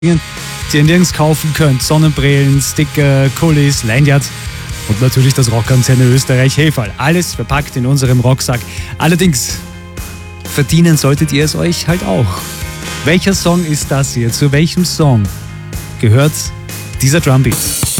die ihr nirgends kaufen könnt. Sonnenbrillen, Sticker, Kulis, Lanyards und natürlich das Rockantenne Österreich Heferl. Alles verpackt in unserem Rocksack. Allerdings verdienen solltet ihr es euch halt auch. Welcher Song ist das hier? Zu welchem Song gehört dieser Drumbeat?